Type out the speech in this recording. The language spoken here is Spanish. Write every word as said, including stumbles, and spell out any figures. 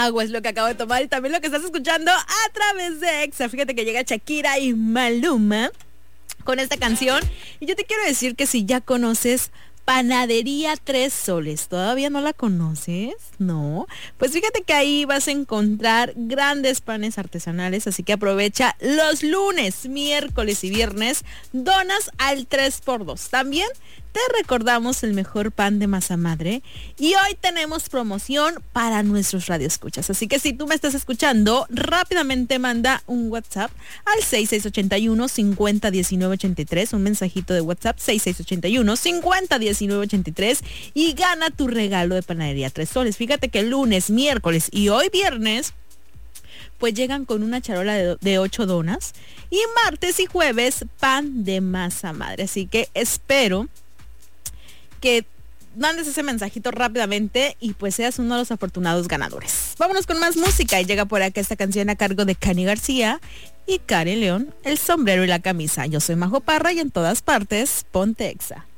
agua es lo que acabo de tomar y también lo que estás escuchando a través de Exa. Fíjate que llega Shakira y Maluma con esta canción. Y yo te quiero decir que si ya conoces Panadería Tres Soles, ¿todavía no la conoces? No. Pues fíjate que ahí vas a encontrar grandes panes artesanales, así que aprovecha los lunes, miércoles y viernes, donas al tres por dos. También te recordamos el mejor pan de masa madre y hoy tenemos promoción para nuestros radioescuchas. Así que si tú me estás escuchando, rápidamente manda un WhatsApp al seis seis ocho uno, cinco cero uno nueve ocho tres, un mensajito de WhatsApp seis seis ocho uno, cinco cero uno nueve ocho tres y gana tu regalo de Panadería Tres Soles. Fíjate que lunes, miércoles y hoy viernes pues llegan con una charola de, de ocho donas y martes y jueves pan de masa madre. Así que espero que mandes ese mensajito rápidamente y pues seas uno de los afortunados ganadores. Vámonos con más música y llega por acá esta canción a cargo de Cani García y Karen León, El sombrero y la camisa. Yo soy Majo Parra y en todas partes, ponte Exa.